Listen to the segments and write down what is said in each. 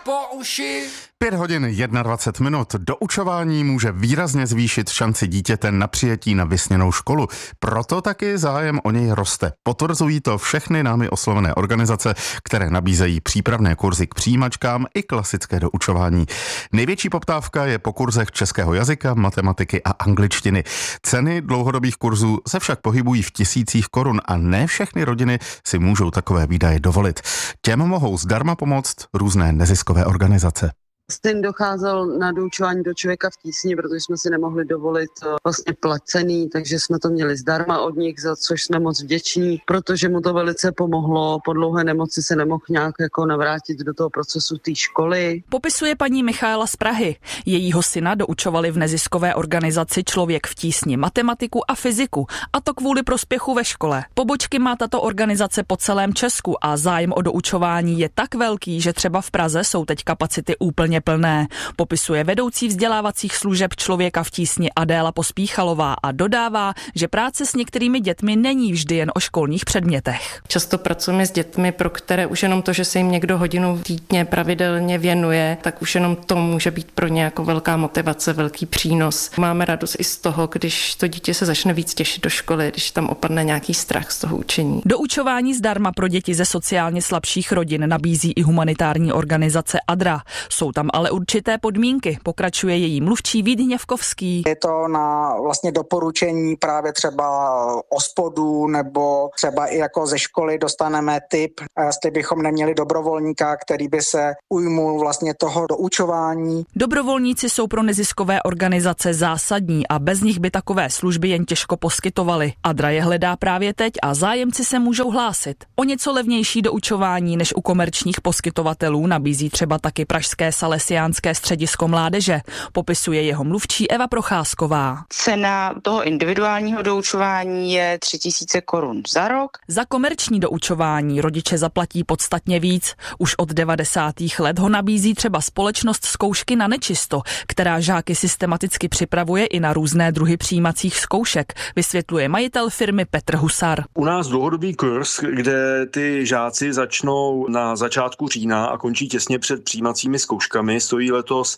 po uši. 5 hodin 21 minut. Doučování může výrazně zvýšit šanci dítěte na přijetí na vysněnou školu. Proto taky zájem o něj roste. Potvrzují to všechny námi oslovené organizace, které nabízejí přípravné kurzy k přijímačkám i klasické doučování. Největší poptávka je po kurzech českého jazyka, matematiky a angličtiny. Ceny dlouhodobých kurzů se však pohybují v tisících korun a ne všechny rodiny si můžou takové výdaje dovolit. Těm mohou zdarma pomoct různé neziskové organizace. Syn docházel na doučování do Člověka v tísni, protože jsme si nemohli dovolit vlastně placený, takže jsme to měli zdarma od nich, za což jsme moc vděční, protože mu to velice pomohlo. Po dlouhé nemoci se nemohl nějak jako navrátit do toho procesu té školy. Popisuje paní Michaela z Prahy. Jejího syna doučovali v neziskové organizaci Člověk v tísni matematiku a fyziku, a to kvůli prospěchu ve škole. Pobočky má tato organizace po celém Česku a zájem o doučování je tak velký, že třeba v Praze jsou teď kapacity úplně plné. Popisuje vedoucí vzdělávacích služeb Člověka v tísni Adéla Pospíchalová a dodává, že práce s některými dětmi není vždy jen o školních předmětech. Často pracujeme s dětmi, pro které už jenom to, že se jim někdo hodinu týdně pravidelně věnuje, tak už jenom to může být pro ně jako velká motivace, velký přínos. Máme radost i z toho, když to dítě se začne víc těšit do školy, když tam opadne nějaký strach z toho učení. Doučování zdarma pro děti ze sociálně slabších rodin nabízí i humanitární organizace ADRA. Jsou tam ale určité podmínky, pokračuje její mluvčí Vít Hněvkovský. Je to na vlastně doporučení právě třeba OSPODu nebo třeba i jako ze školy dostaneme tip, jestli bychom neměli dobrovolníka, který by se ujmul vlastně toho doučování. Dobrovolníci jsou pro neziskové organizace zásadní a bez nich by takové služby jen těžko poskytovali. ADRA je hledá právě teď a zájemci se můžou hlásit. O něco levnější doučování než u komerčních poskytovatelů nabízí třeba taky pražské Salesiánské středisko mládeže, popisuje jeho mluvčí Eva Procházková. Cena toho individuálního doučování je 3000 korun za rok. Za komerční doučování rodiče zaplatí podstatně víc. Už od 90. let ho nabízí třeba společnost Zkoušky na nečisto, která žáky systematicky připravuje i na různé druhy přijímacích zkoušek, vysvětluje majitel firmy Petr Husar. U nás dlouhodobý kurz, kde ty žáci začnou na začátku října a končí těsně před přijímacími zkouškami, stojí letos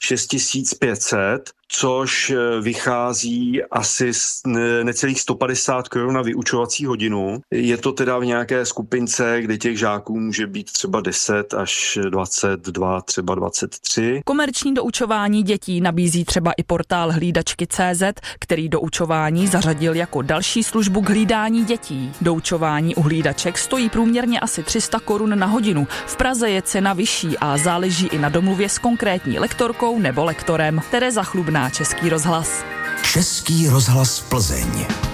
6500, což vychází asi necelých 150 korun na vyučovací hodinu. Je to teda v nějaké skupince, kde těch žáků může být třeba 10 až 22, třeba 23. Komerční doučování dětí nabízí třeba i portál Hlídačky.cz, který doučování zařadil jako další službu k hlídání dětí. Doučování u hlídaček stojí průměrně asi 300 korun na hodinu. V Praze je cena vyšší a záleží i na domluvě s konkrétní lektorkou nebo lektorem. Tereza Chlubná, Český rozhlas. Český rozhlas Plzeň.